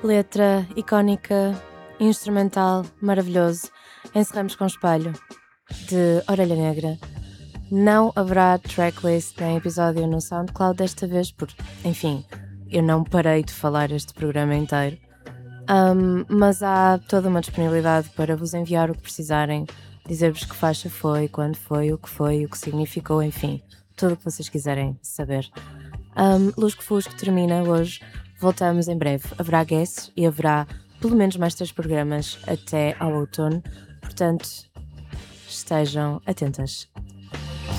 Letra icónica, instrumental, maravilhoso. Encerramos com Espelho, de Orelha Negra. Não haverá tracklist nem episódio no SoundCloud desta vez, porque, enfim, eu não parei de falar este programa inteiro. Mas há toda uma disponibilidade para vos enviar o que precisarem, dizer-vos que faixa foi, quando foi, o que significou, enfim, tudo o que vocês quiserem saber. Lusco Fusco termina hoje. Voltamos em breve. Haverá guests e haverá pelo menos mais 3 programas até ao outono. Portanto, estejam atentas.